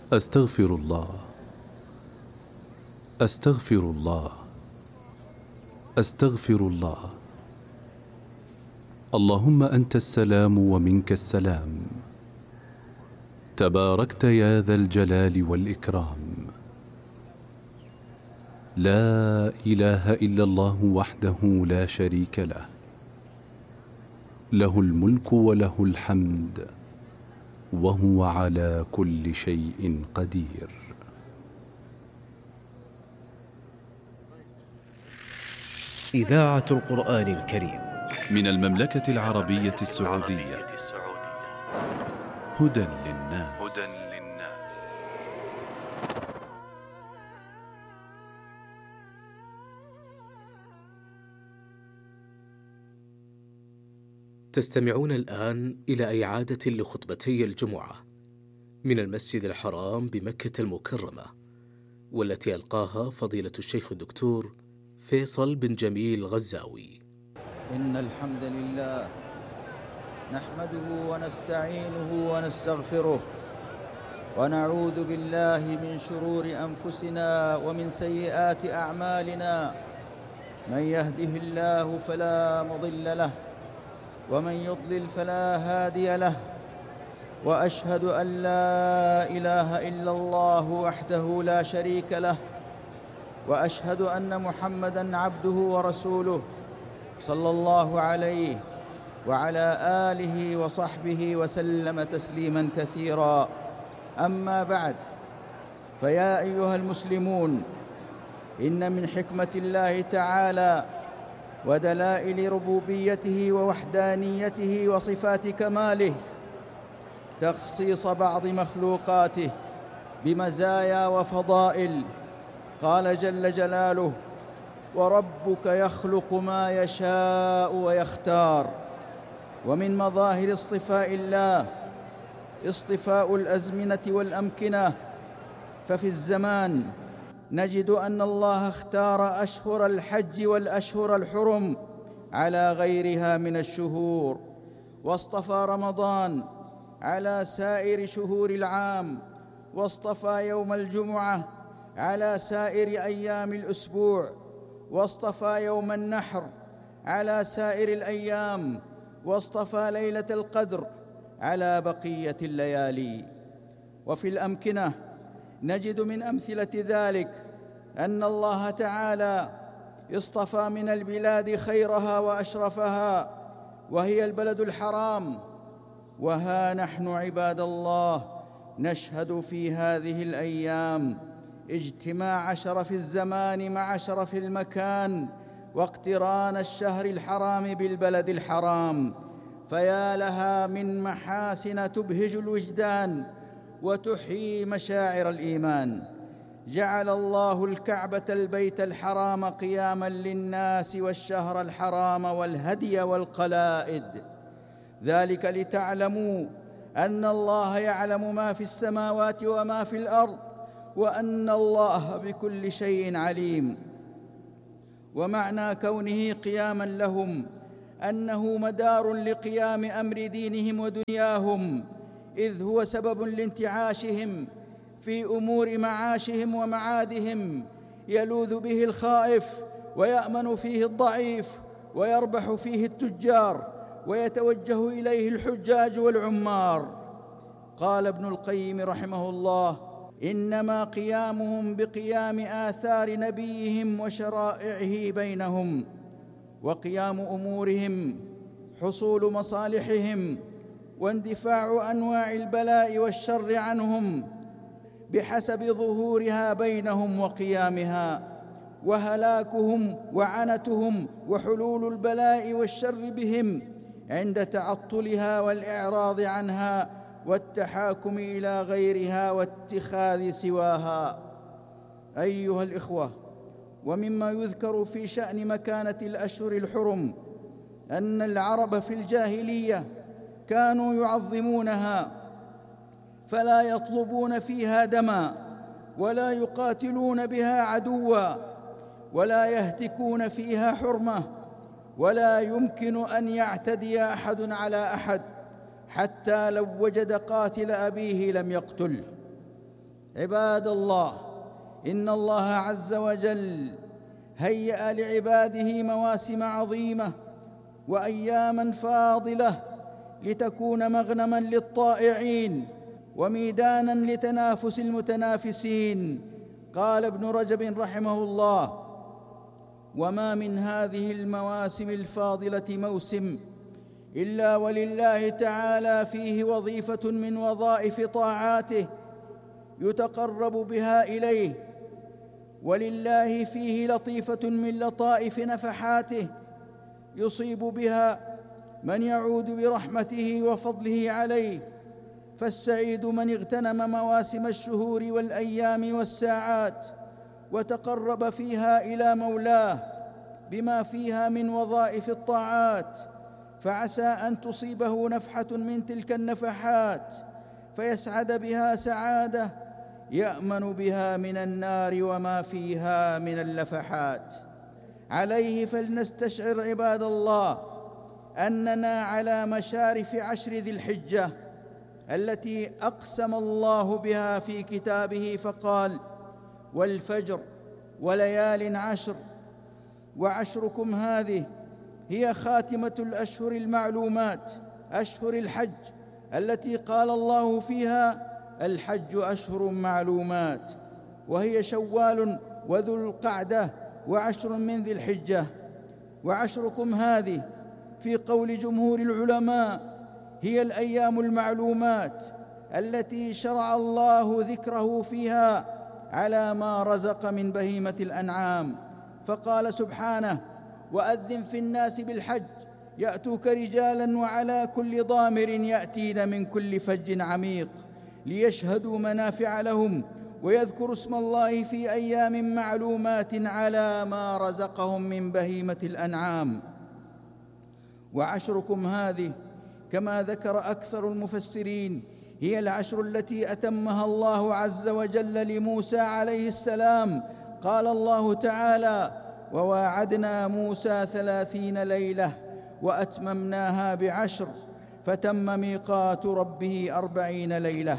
أستغفر الله، أستغفر الله، أستغفر الله. اللهم أنت السلام ومنك السلام، تباركت يا ذا الجلال والإكرام. لا إله إلا الله وحده لا شريك له، له الملك وله الحمد وهو على كل شيء قدير. إذاعة القرآن الكريم من المملكة العربية السعودية. هدى للناس. تستمعون الآن إلى إعادة لخطبتي الجمعة من المسجد الحرام بمكة المكرمة، والتي ألقاها فضيلة الشيخ الدكتور فيصل بن جميل غزاوي. إن الحمد لله نحمده ونستعينه ونستغفره، ونعوذ بالله من شرور أنفسنا ومن سيئات أعمالنا. من يهده الله فلا مضل له، ومن يضلل فلا هادي له. وأشهد أن لا إله إلا الله وحده لا شريك له، وأشهد أن محمدًا عبده ورسوله صلى الله عليه وعلى آله وصحبه وسلم تسليماً كثيراً. أما بعد، فيا أيها المسلمون، إن من حكمة الله تعالى ودلائل ربوبيته ووحدانيته وصفات كماله تخصيص بعض مخلوقاته بمزايا وفضائل. قال جل جلاله: وربك يخلق ما يشاء ويختار. ومن مظاهر اصطفاء الله اصطفاء الأزمنة والأمكنة، ففي الزمان نجد أن الله اختار أشهر الحج والأشهر الحرم على غيرها من الشهور، واصطفى رمضان على سائر شهور العام، واصطفى يوم الجمعة على سائر أيام الأسبوع، واصطفى يوم النحر على سائر الأيام، واصطفى ليلة القدر على بقية الليالي. وفي الأمكنة نجد من أمثلة ذلك أن الله تعالى اصطفى من البلاد خيرها وأشرفها، وهي البلد الحرام. وها نحن عباد الله نشهد في هذه الأيام اجتماع شرف الزمان مع شرف المكان، واقتران الشهر الحرام بالبلد الحرام. فيا لها من محاسن تبهج الوجدان وتحيي مشاعر الإيمان. جعل الله الكعبة البيت الحرام قياماً للناس، والشهر الحرام والهدي والقلائد، ذلك لتعلموا أن الله يعلم ما في السماوات وما في الأرض، وأن الله بكل شيء عليم. ومعنى كونه قياماً لهم أنه مدار لقيام أمر دينهم ودنياهم، إذ هو سبب لانتعاشهم في أمور معاشهم ومعادهم، يلوذ به الخائف ويأمن فيه الضعيف، ويربح فيه التجار، ويتوجه إليه الحجاج والعمار. قال ابن القيم رحمه الله: إنما قيامهم بقيام آثار نبيهم وشرائعه بينهم، وقيام أمورهم حصول مصالحهم، واندفاع أنواع البلاء والشر عنهم بحسب ظهورها بينهم وقيامها، وهلاكهم وعنتهم وحلول البلاء والشر بهم عند تعطلها والإعراض عنها والتحاكم إلى غيرها واتخاذ سواها. أيها الإخوة، ومما يذكر في شأن مكانة الأشهر الحرم أن العرب في الجاهلية كانوا يعظمونها، فلا يطلبون فيها دما، ولا يقاتلون بها عدوا، ولا يهتكون فيها حرمة، ولا يمكن أن يعتدي أحد على أحد، حتى لو وجد قاتل أبيه لم يقتله. عباد الله، إن الله عز وجل هيأ لعباده مواسم عظيمة وأياماً فاضلة لتكون مغنماً للطائعين وميداناً لتنافس المتنافسين. قال ابن رجب رحمه الله: وما من هذه المواسم الفاضلة موسم إلا ولله تعالى فيه وظيفة من وظائف طاعاته يتقرب بها إليه، ولله فيه لطيفة من لطائف نفحاته يصيب بها من يعود برحمته وفضله عليه. فالسعيد من اغتنم مواسم الشهور والأيام والساعات وتقرب فيها إلى مولاه بما فيها من وظائف الطاعات، فعسى أن تصيبه نفحة من تلك النفحات فيسعد بها سعادة يأمن بها من النار وما فيها من اللفحات. عليه فلنستشعر عباد الله أننا على مشارف عشر ذي الحجة التي أقسم الله بها في كتابه فقال: والفجر وليال عشر. وعشركم هذه هي خاتمة الأشهر المعلومات، أشهر الحج، التي قال الله فيها: الحج أشهر معلومات، وهي شوال وذو القعدة وعشر من ذي الحجة. وعشركم هذه في قول جمهور العلماء هي الأيام المعلومات التي شرع الله ذكره فيها على ما رزق من بهيمة الأنعام، فقال سبحانه: وأذن في الناس بالحج يأتوك رجالا وعلى كل ضامر يأتين من كل فج عميق ليشهدوا منافع لهم ويذكروا اسم الله في أيام معلومات على ما رزقهم من بهيمة الأنعام. وعشركم هذه كما ذكر أكثر المفسرين هي العشر التي أتمها الله عز وجل لموسى عليه السلام. قال الله تعالى: وواعدنا موسى 30 ليلة وأتممناها ب10 فتم ميقات ربه 40 ليلة.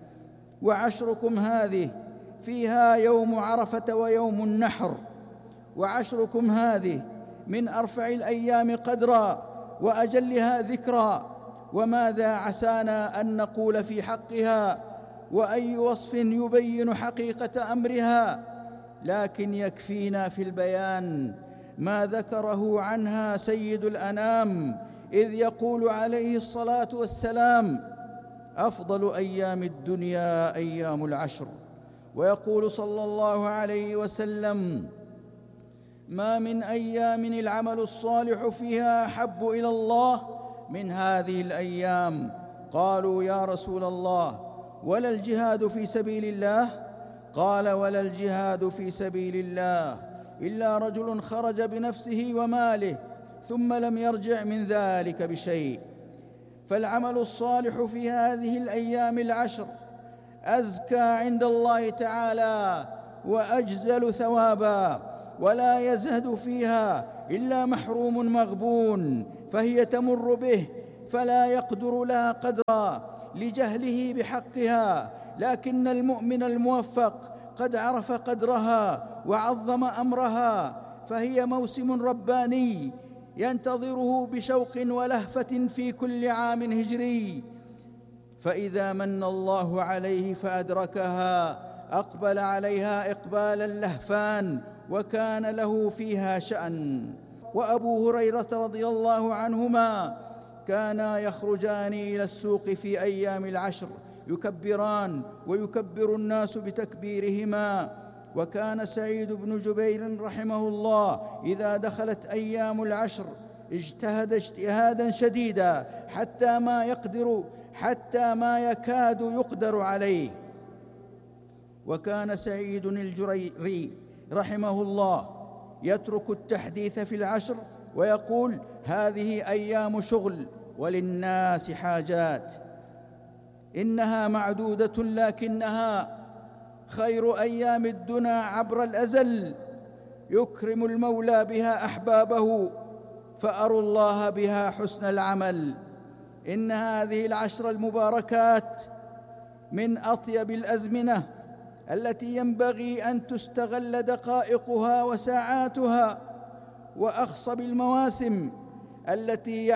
وعشركم هذه فيها يوم عرفة ويوم النحر. وعشركم هذه من أرفع الأيام قدرا وأجلها ذكرا. وماذا عسانا أن نقول في حقها، وأي وصف يبين حقيقة أمرها، لكن يكفينا في البيان ما ذكره عنها سيد الأنام، إذ يقول عليه الصلاة والسلام: أفضل أيام الدنيا أيام العشر. ويقول صلى الله عليه وسلم: ما من أيام العمل الصالح فيها أحب إلى الله من هذه الأيام. قالوا: يا رسول الله، ولا الجهاد في سبيل الله؟ قال: ولا الجهاد في سبيل الله إلا رجل خرج بنفسه وماله ثم لم يرجع من ذلك بشيء. فالعمل الصالح في هذه الأيام العشر أزكى عند الله تعالى وأجزل ثوابا، ولا يزهد فيها إلا محروم مغبون، فهي تمر به فلا يقدر لها قدرا لجهله بحقها. لكن المؤمن الموفق قد عرف قدرها وعظم أمرها، فهي موسم رباني ينتظره بشوق ولهفة في كل عام هجري. فإذا من الله عليه فأدركها أقبل عليها إقبالا لهفان، وكان له فيها شأن. وأبو هريرة رضي الله عنهما كانا يخرجان إلى السوق في أيام العشر يكبران ويكبر الناس بتكبيرهما. وكان سعيد بن جبير رحمه الله إذا دخلت أيام العشر اجتهد اجتهادا شديدا حتى ما يكاد يقدر عليه. وكان سعيد الجريري رحمه الله يترك التحديث في العشر ويقول: هذه أيام شغل وللناس حاجات، إنها معدودة لكنها خير أيام الدنيا عبر الأزل، يكرم المولى بها أحبابه فأروا الله بها حسن العمل. إن هذه العشر المباركات من أطيب الأزمنة التي ينبغي أن تستغل دقائقها وساعاتها، وأخصب المواسم التي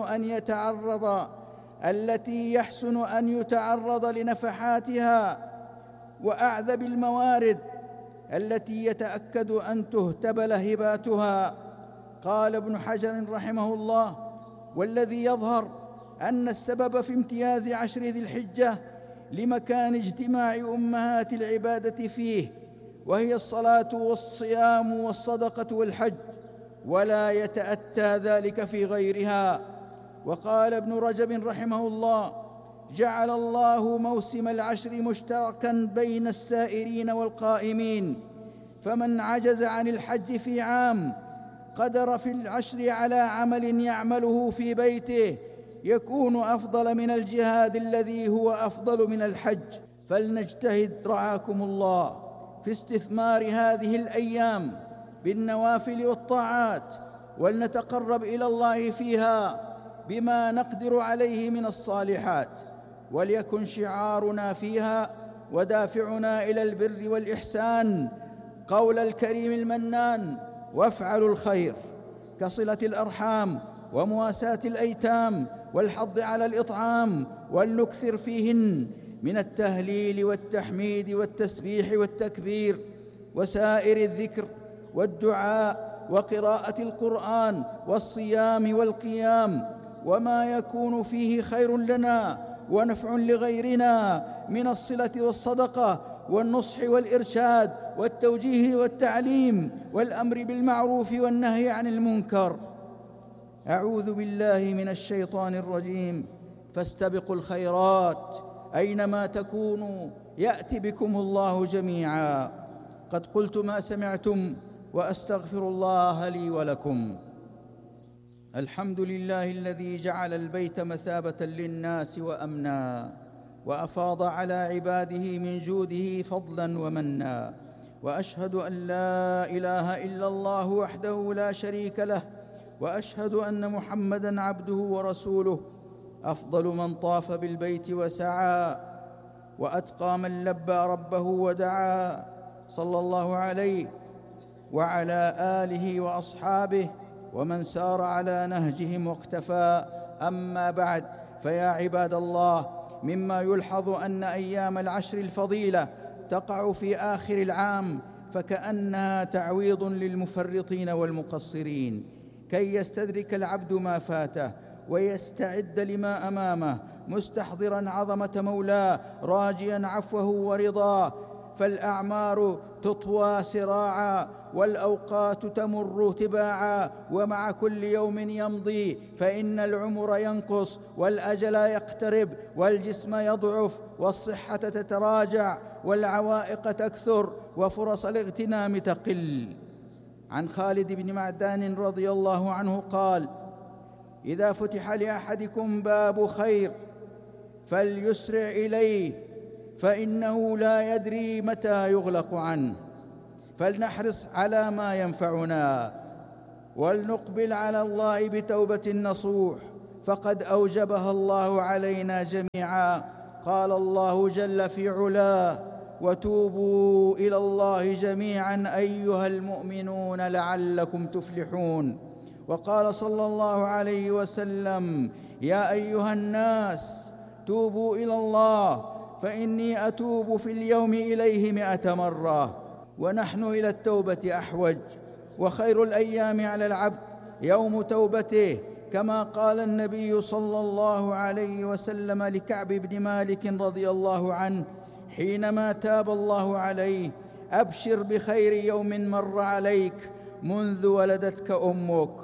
يحسن أن يتعرض لنفحاتها، وأعذب الموارد التي يتأكد أن تهتبل هباتها. قال ابن حجر رحمه الله: والذي يظهر أن السبب في امتياز 10 ذي الحجة لمكان اجتماع أمهات العبادة فيه، وهي الصلاة والصيام والصدقة والحج، ولا يتأتى ذلك في غيرها. وقال ابن رجب رحمه الله: جعل الله موسم العشر مشتركا بين السائرين والقائمين، فمن عجز عن الحج في عام قدر في العشر على عمل يعمله في بيته يكون أفضل من الجهاد الذي هو أفضل من الحج. فلنجتهد رعاكم الله في استثمار هذه الأيام بالنوافل والطاعات، ولنتقرب إلى الله فيها بما نقدر عليه من الصالحات، وليكن شعارنا فيها ودافعنا إلى البر والإحسان قول الكريم المنان: وافعلوا الخير، كصلة الأرحام ومواساة الأيتام والحض على الإطعام، ولنكثر فيهن من التهليل والتحميد والتسبيح والتكبير وسائر الذكر والدعاء وقراءة القرآن والصيام والقيام، وما يكون فيه خير لنا ونفع لغيرنا من الصلة والصدقة والنصح والإرشاد والتوجيه والتعليم والأمر بالمعروف والنهي عن المنكر. أعوذ بالله من الشيطان الرجيم. فاستبقوا الخيرات أينما تكونوا يأتي بكم الله جميعا. قد قلت ما سمعتم، وأستغفر الله لي ولكم. الحمد لله الذي جعل البيت مثابة للناس وأمنا، وأفاض على عباده من جوده فضلا ومنا، وأشهد أن لا إله إلا الله وحده لا شريك له، وأشهد أن محمدًا عبده ورسوله، أفضل من طاف بالبيت وسعى، وأتقى من لبى ربه ودعا، صلى الله عليه وعلى آله وأصحابه ومن سار على نهجهم واقتفى. أما بعد، فيا عباد الله، مما يلحظ أن أيام العشر الفضيلة تقع في آخر العام، فكأنها تعويض للمفرطين والمقصرين، كي يستدرك العبد ما فاته ويستعد لما أمامه، مستحضراً عظمة مولاه، راجياً عفوه ورضاه. فالأعمار تطوى سراعاً، والأوقات تمر تباعاً، ومع كل يوم يمضي فإن العمر ينقص، والأجل يقترب، والجسم يضعف، والصحة تتراجع، والعوائق تكثر، وفرص الاغتنام تقل. عن خالد بن معدان رضي الله عنه قال: إذا فتح لأحدكم باب خير فليسرع إليه، فإنه لا يدري متى يغلق عنه. فلنحرص على ما ينفعنا، ولنقبل على الله بتوبة نصوح، فقد أوجبها الله علينا جميعا. قال الله جل في علاه: وتوبوا إلى الله جميعا أيها المؤمنون لعلكم تفلحون. وقال صلى الله عليه وسلم: يا أيها الناس توبوا إلى الله، فإني أتوب في اليوم إليه 100 مرة. ونحن إلى التوبة أحوج، وخير الأيام على العبد يوم توبته، كما قال النبي صلى الله عليه وسلم لكعب بن مالك رضي الله عنه حينما تاب الله عليه: أبشر بخير يوم مر عليك منذ ولدتك أمك.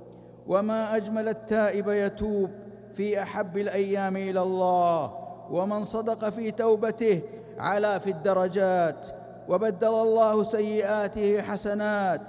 وما أجمل التائب يتوب في أحب الأيام إلى الله، ومن صدق في توبته علا في الدرجات، وبدل الله سيئاته حسنات.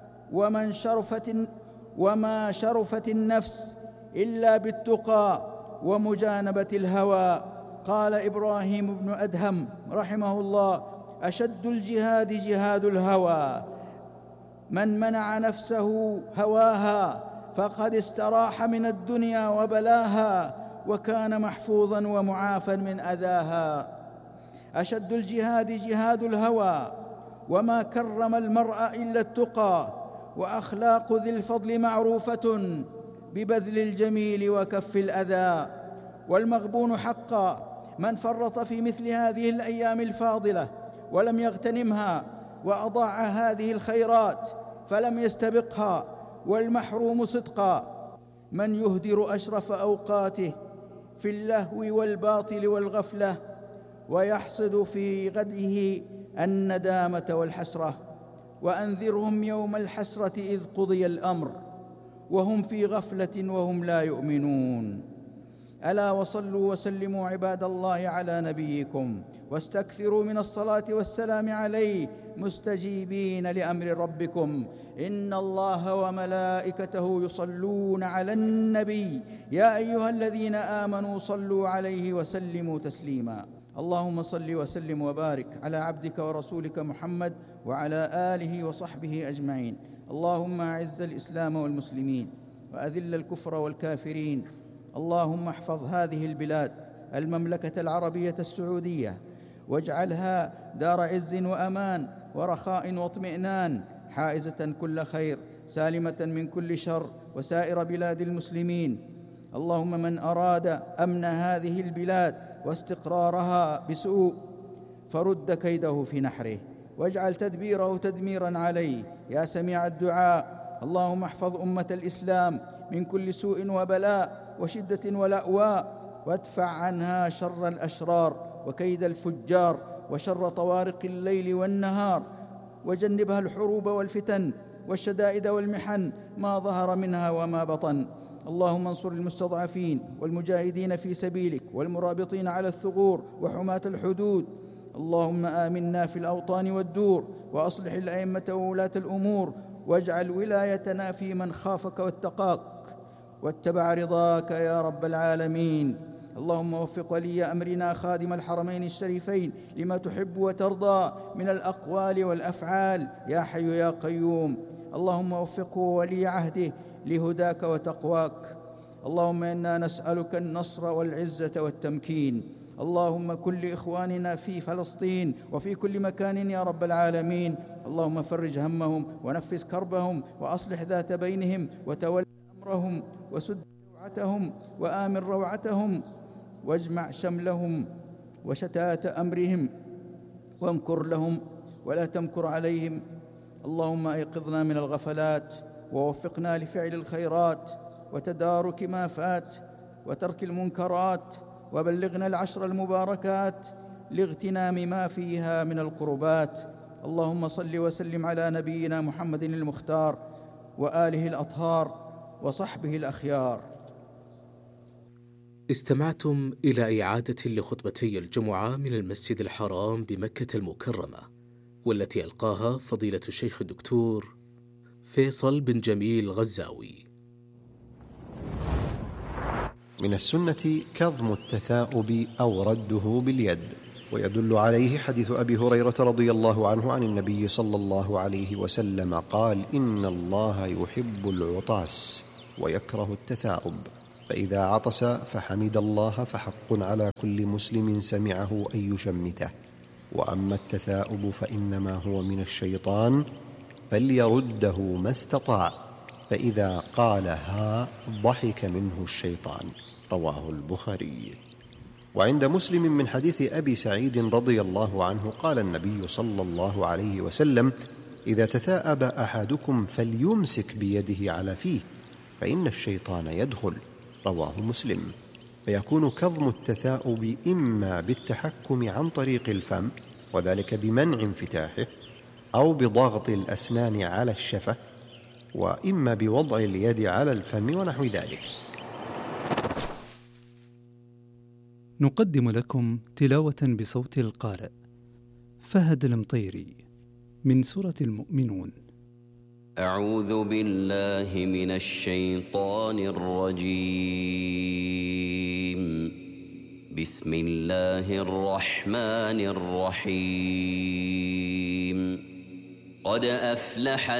وما شرفت النفس إلا بالتقى ومجانبة الهوى. قال إبراهيم بن أدهم رحمه الله: أشد الجهاد جهاد الهوى، من منع نفسه هواها فقد استراح من الدنيا وبلاها، وكان محفوظا ومعافى من أذاها. أشد الجهاد جهاد الهوى، وما كرم المرء إلا التقى، وأخلاق ذي الفضل معروفة ببذل الجميل وكف الأذى. والمغبون حقا من فرط في مثل هذه الأيام الفاضلة ولم يغتنمها، وأضاع هذه الخيرات فلم يستبقها. والمحروم صدقا من يهدر أشرف أوقاته في اللهو والباطل والغفلة، ويحصد في غده الندامة والحسرة. وأنذرهم يوم الحسرة إذ قضي الأمر وهم في غفلة وهم لا يؤمنون. ألا وصلوا وسلموا عباد الله على نبيكم، واستكثروا من الصلاة والسلام عليه، مستجيبين لأمر ربكم. إن الله وملائكته يصلون على النبي، يا أيها الذين آمنوا صلوا عليه وسلموا تسليما. اللهم صل وسلم وبارك على عبدك ورسولك محمد وعلى آله وصحبه أجمعين. اللهم أعز الإسلام والمسلمين وأذل الكفر والكافرين. اللهم احفظ هذه البلاد المملكة العربية السعودية، واجعلها دار عز وأمان ورخاء واطمئنان، حائزة كل خير، سالمة من كل شر، وسائر بلاد المسلمين. اللهم من أراد أمن هذه البلاد واستقرارها بسوء فرد كيده في نحره، واجعل تدبيره تدميرا عليه يا سميع الدعاء. اللهم احفظ أمة الإسلام من كل سوء وبلاء وشدة ولأواء، وادفع عنها شر الأشرار وكيد الفجار وشر طوارق الليل والنهار، وجنبها الحروب والفتن والشدائد والمحن ما ظهر منها وما بطن. اللهم انصر المستضعفين والمجاهدين في سبيلك والمرابطين على الثغور وحماة الحدود. اللهم آمنا في الأوطان والدور، وأصلح الأئمة وولاة الأمور، واجعل ولايتنا في من خافك واتقاك واتبع رضاك يا رب العالمين. اللهم وفق ولي أمرنا خادم الحرمين الشريفين لما تحب وترضى من الأقوال والأفعال يا حي يا قيوم. اللهم وفقه ولي عهده لهداك وتقواك. اللهم إنا نسألك النصر والعزة والتمكين. اللهم كل إخواننا في فلسطين وفي كل مكان يا رب العالمين. اللهم فرج همهم ونفس كربهم وأصلح ذات بينهم وتول أمرهم وسد روعتهم وآمن روعتهم، واجمع شملهم وشتات أمرهم، وامكر لهم ولا تمكر عليهم. اللهم أيقظنا من الغفلات ووفقنا لفعل الخيرات وتدارك ما فات وترك المنكرات، وبلغنا العشر المباركات لاغتنام ما فيها من القربات. اللهم صل وسلم على نبينا محمد المختار وآله الأطهار وصحبه الأخيار. استمعتم إلى إعادة لخطبتي الجمعة من المسجد الحرام بمكة المكرمة، والتي ألقاها فضيلة الشيخ الدكتور فيصل بن جميل غزاوي. من السنة كظم التثاؤب أو رده باليد، ويدل عليه حديث أبي هريرة رضي الله عنه عن النبي صلى الله عليه وسلم قال: إن الله يحب العطاس ويكره التثاؤب، فإذا عطس فحمد الله فحق على كل مسلم سمعه أن يشمته، وأما التثاؤب فإنما هو من الشيطان فليرده ما استطاع، فإذا قال ها ضحك منه الشيطان. رواه البخاري. وعند مسلم من حديث أبي سعيد رضي الله عنه قال النبي صلى الله عليه وسلم: إذا تثاءب أحدكم فليمسك بيده على فيه فإن الشيطان يدخل. رواه مسلم. فيكون كظم التثاؤب إما بالتحكم عن طريق الفم، وذلك بمنع انفتاحه، أو بضغط الأسنان على الشفة، وإما بوضع اليد على الفم ونحو ذلك. نقدم لكم تلاوة بصوت القارئ فهد المطيري من سورة المؤمنون. أعوذ بالله من الشيطان الرجيم. بسم الله الرحمن الرحيم. قد أفلح